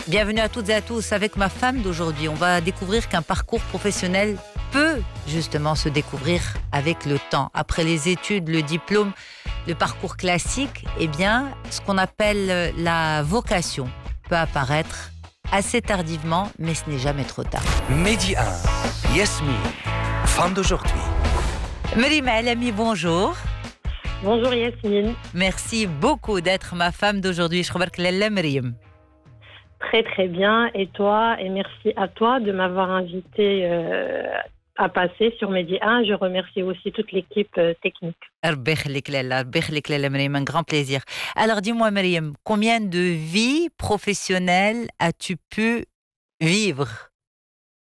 Bienvenue à toutes et à tous. Avec ma femme d'aujourd'hui, on va découvrir qu'un parcours professionnel peut justement se découvrir avec le temps. Après les études, le diplôme, le parcours classique, eh bien, ce qu'on appelle la vocation peut apparaître assez tardivement, mais ce n'est jamais trop tard. Midi 1, Yasmine, femme d'aujourd'hui. Maryam Alami, bonjour. Bonjour Yasmine. Merci beaucoup d'être ma femme d'aujourd'hui. Je remarque la Maryam. Très très bien. Et toi, et merci à toi de m'avoir invité à passer sur Midi 1. Je remercie aussi toute l'équipe technique. Un grand plaisir. Alors dis-moi Maryam, combien de vies professionnelles as-tu pu vivre